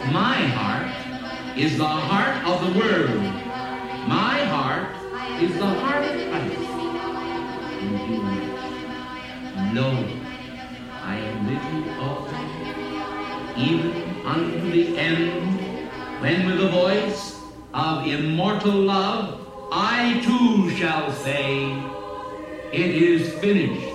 My heart is the heart of the world. My heart is the heart of Christ. Lo, I am with you always, even unto the end, when with the voice of immortal love, I too shall say, it is finished.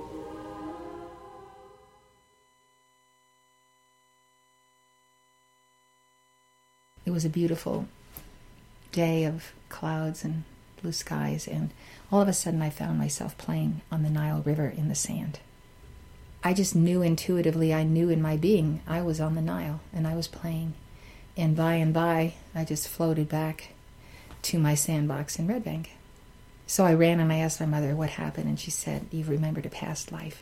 It was a beautiful day of clouds and blue skies, and all of a sudden I found myself playing on the Nile River in the sand. I just knew intuitively, I knew in my being, I was on the Nile, and I was playing. And by, I just floated back to my sandbox in Red Bank. So I ran and I asked my mother what happened, and she said, "You've remembered a past life."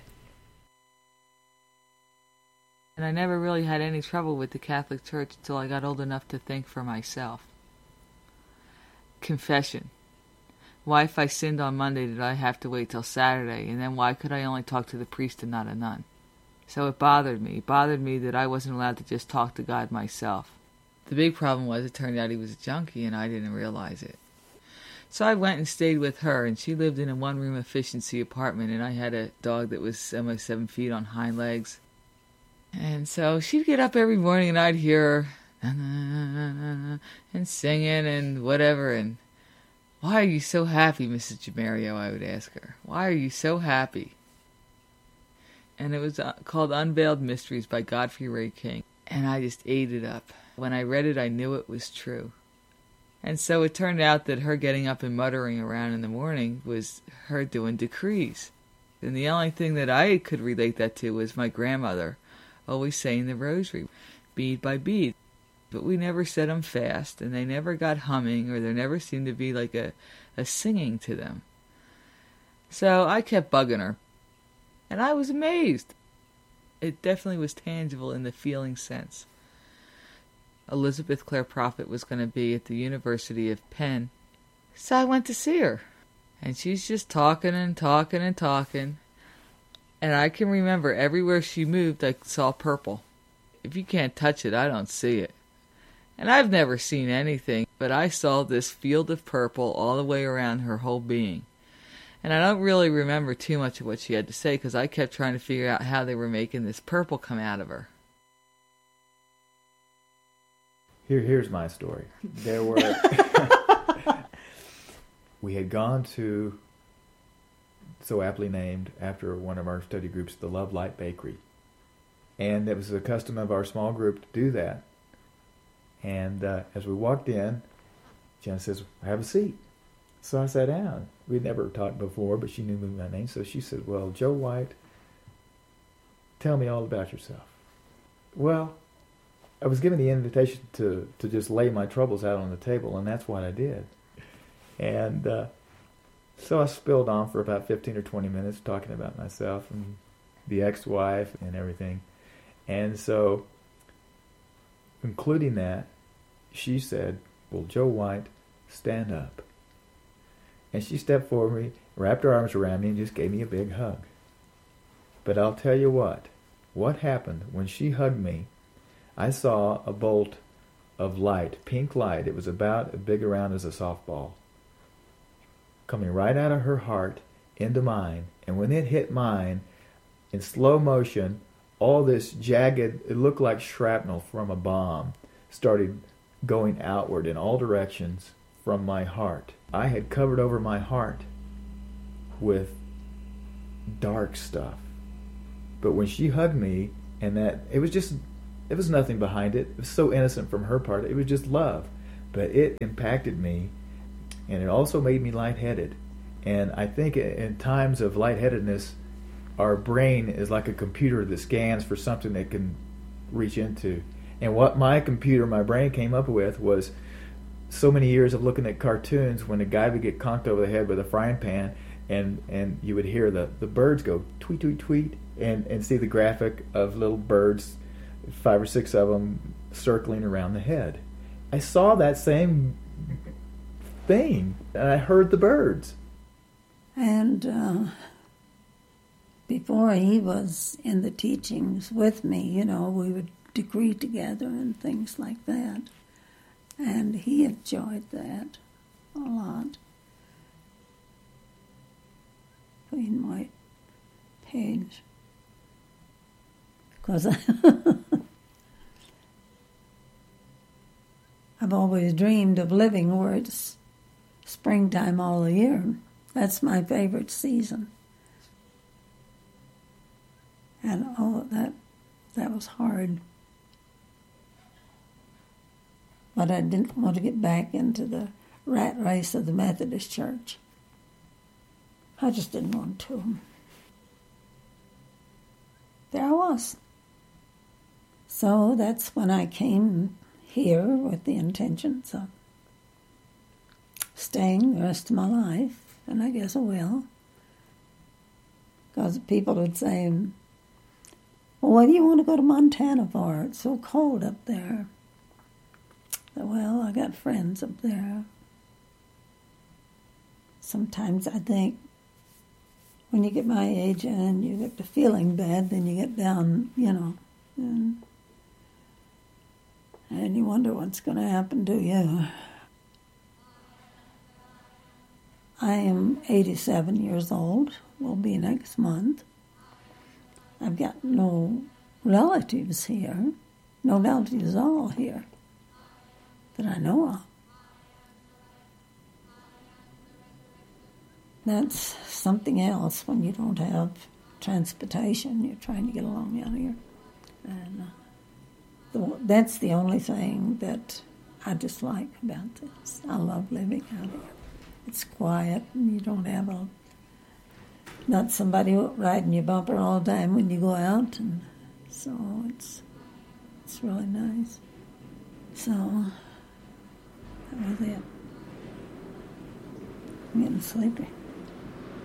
And I never really had any trouble with the Catholic Church until I got old enough to think for myself. Confession. Why, if I sinned on Monday, did I have to wait till Saturday? And then why could I only talk to the priest and not a nun? So it bothered me. It bothered me that I wasn't allowed to just talk to God myself. The big problem was it turned out he was a junkie and I didn't realize it. So I went and stayed with her, and she lived in a one-room efficiency apartment, and I had a dog that was almost 7 feet on hind legs. And so she'd get up every morning and I'd hear her and singing and whatever. And "Why are you so happy, Mrs. Jamario?" I would ask her. "Why are you so happy?" And it was called Unveiled Mysteries by Godfrey Ray King. And I just ate it up. When I read it, I knew it was true. And so it turned out that her getting up and muttering around in the morning was her doing decrees. And the only thing that I could relate that to was my grandmother always saying the rosary, bead by bead. But we never said them fast, and they never got humming, or there never seemed to be like a singing to them. So I kept bugging her, and I was amazed. It definitely was tangible in the feeling sense. Elizabeth Clare Prophet was going to be at the University of Penn, so I went to see her. And she's just talking and talking and talking. And I can remember everywhere she moved, I saw purple. If you can't touch it, I don't see it. And I've never seen anything, but I saw this field of purple all the way around her whole being. And I don't really remember too much of what she had to say, because I kept trying to figure out how they were making this purple come out of her. Here's my story. There were... We had gone to, so aptly named after one of our study groups, the Love Light Bakery. And it was the custom of our small group to do that. And as we walked in, Jen says, "Have a seat." So I sat down. We'd never talked before, but she knew me by name. So she said, "Well, Joe White, tell me all about yourself." Well, I was given the invitation to just lay my troubles out on the table, and that's what I did. And so I spilled on for about 15 or 20 minutes talking about myself and the ex-wife and everything. And so, concluding that, she said, "Well, Joe White, stand up." And she stepped forward me, wrapped her arms around me, and just gave me a big hug. But I'll tell you what happened when she hugged me, I saw a bolt of light, pink light. It was about as big around as a softball, coming right out of her heart into mine. And when it hit mine, in slow motion, all this jagged, it looked like shrapnel from a bomb, started going outward in all directions from my heart. I had covered over my heart with dark stuff. But when she hugged me, and that, it was nothing behind it. It was so innocent from her part. It was just love. But it impacted me, and it also made me lightheaded. And I think in times of lightheadedness, our brain is like a computer that scans for something that can reach into. And what my brain came up with was so many years of looking at cartoons when a guy would get conked over the head with a frying pan, and you would hear the birds go tweet, tweet, tweet, and see the graphic of little birds, 5 or 6 of them, circling around the head. I saw that same thing, and I heard the birds. And before he was in the teachings with me, we would degree together and things like that. And he enjoyed that a lot. Plain white page. Because I've always dreamed of living where it's springtime all the year. That's my favorite season. And that was hard. But I didn't want to get back into the rat race of the Methodist Church. I just didn't want to. There I was. So that's when I came here with the intentions of staying the rest of my life, and I guess I will. Because people would say, well, what do you want to go to Montana for? It's so cold up there. Well, I got friends up there. Sometimes I think when you get my age and you get to feeling bad, then you get down, and you wonder what's going to happen to you. I am 87 years old, will be next month. I've got no relatives here, no relatives at all here that I know of. That's something else when you don't have transportation. You're trying to get along out here. And that's the only thing that I dislike about this. I love living out here. It's quiet, and you don't have not somebody riding your bumper all the time when you go out, and so it's really nice. So that was it. I'm getting sleepy.